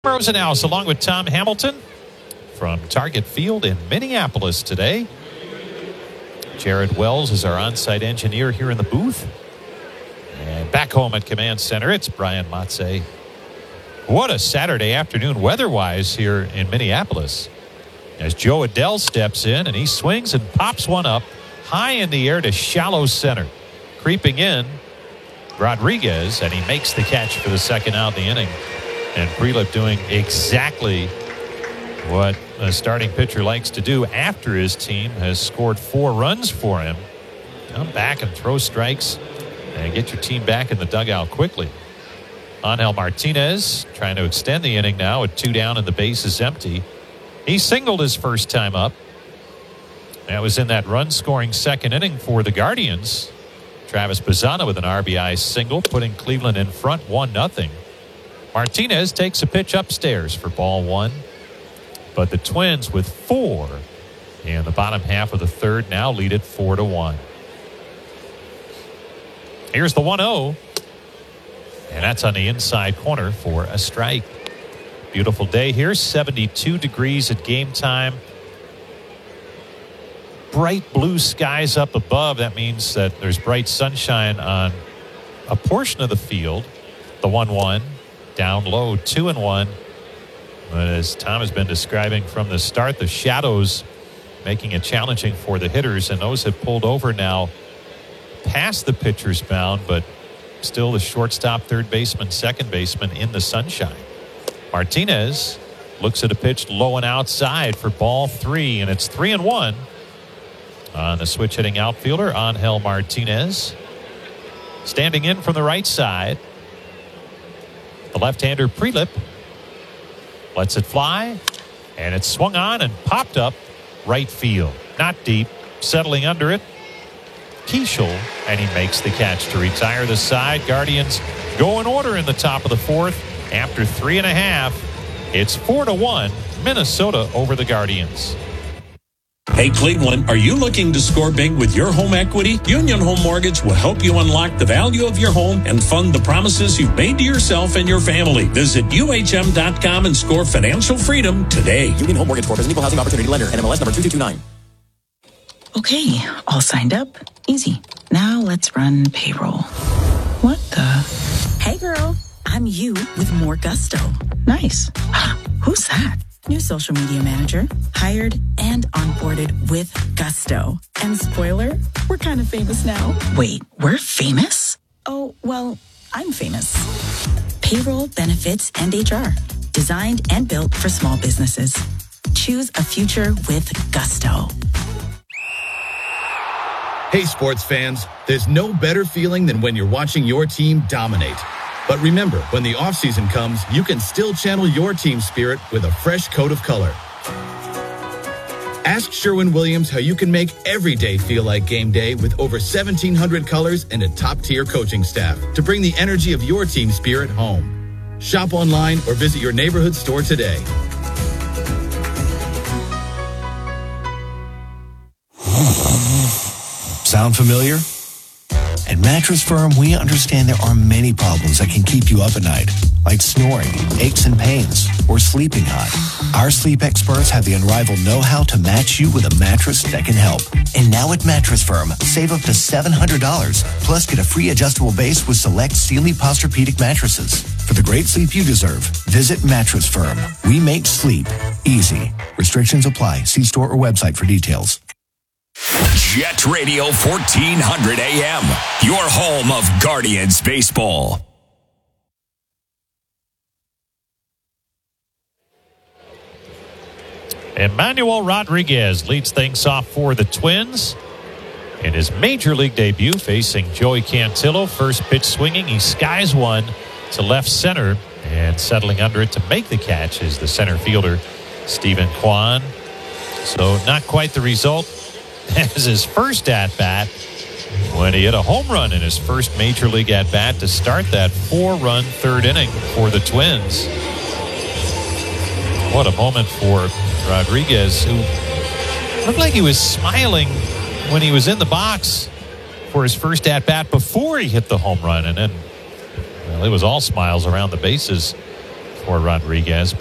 Rosenhaus along with Tom Hamilton from Target Field in Minneapolis today. Jared Wells is our on-site engineer here in the booth. And back home at Command Center, it's Brian Matze. What a Saturday afternoon weather-wise here in Minneapolis. As Joe Adell steps in and he swings and pops one up high in the air to shallow center. Creeping in, Rodriguez, and he makes the catch for the second out of the inning. And Prelip doing exactly what a starting pitcher likes to do after his team has scored 4 runs for him. Come back and throw strikes and get your team back in the dugout quickly. Angel Martinez trying to extend the inning now with 2 down and the base is empty. He singled his first time up. That was in that run-scoring second inning for the Guardians. Travis Bazzana with an RBI single, putting Cleveland in front 1-0. Martinez takes a pitch upstairs for ball 1. But the Twins with 4 in the bottom half of the third now lead it 4-1. Here's the 1-0. And that's on the inside corner for a strike. Beautiful day here. 72 degrees at game time. Bright blue skies up above. That means that there's bright sunshine on a portion of the field. The 1-1. Down low, 2-1. But as Tom has been describing from the start, the shadows making it challenging for the hitters, and those have pulled over now past the pitcher's mound, but still the shortstop, third baseman, second baseman in the sunshine. Martinez looks at a pitch low and outside for ball 3, and it's 3-1 on the switch hitting outfielder, Angel Martinez. Standing in from the right side, the left-hander Prelip lets it fly, and it's swung on and popped up right field. Not deep, settling under it. Keishel, and he makes the catch to retire the side. Guardians go in order in the top of the fourth. After 3.5, it's 4-1, Minnesota over the Guardians. Hey, Cleveland, are you looking to score big with your home equity? Union Home Mortgage will help you unlock the value of your home and fund the promises you've made to yourself and your family. Visit UHM.com and score financial freedom today. Union Home Mortgage Corp is an equal housing opportunity lender. NMLS number 2229. Okay, all signed up. Easy. Now let's run payroll. What the? Hey, girl. I'm you with more gusto. Nice. Who's that? New social media manager, hired and onboarded with gusto. And spoiler, we're kind of famous now. Wait, we're famous? Oh, well, I'm famous. Payroll, benefits, and HR. Designed and built for small businesses. Choose a future with gusto. Hey, sports fans, there's no better feeling than when you're watching your team dominate. But remember, when the offseason comes, you can still channel your team spirit with a fresh coat of color. Ask Sherwin-Williams how you can make every day feel like game day with over 1,700 colors and a top-tier coaching staff to bring the energy of your team spirit home. Shop online or visit your neighborhood store today. Sound familiar? At Mattress Firm, we understand there are many problems that can keep you up at night, like snoring, aches and pains, or sleeping hot. Our sleep experts have the unrivaled know-how to match you with a mattress that can help. And now at Mattress Firm, save up to $700, plus get a free adjustable base with select Sealy Posturepedic mattresses. For the great sleep you deserve, visit Mattress Firm. We make sleep easy. Restrictions apply. See store or website for details. Jet Radio 1400 AM, your home of Guardians baseball. Emmanuel Rodriguez leads things off for the Twins in his major league debut, facing Joey Cantillo. First pitch swinging, he skies one to left center, and settling under it to make the catch is the center fielder Stephen Kwan. So not quite the result as his first at-bat when he hit a home run in his first major league at-bat to start that 4-run third inning for the Twins. What a moment for Rodriguez, who looked like he was smiling when he was in the box for his first at-bat before he hit the home run. And then, well, it was all smiles around the bases for Rodriguez.